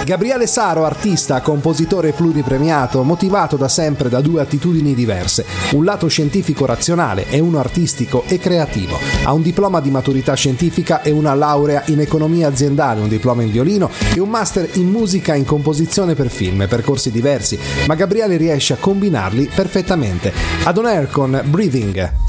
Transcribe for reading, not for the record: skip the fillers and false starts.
Gabriele Saro, artista, compositore pluripremiato, motivato da sempre da due attitudini diverse, un lato scientifico razionale e uno artistico e creativo. Ha un diploma di maturità scientifica e una laurea in economia aziendale, un diploma in violino e un master in musica e in composizione per film, percorsi diversi, ma Gabriele riesce a combinarli perfettamente. Ad On Air con Breathing.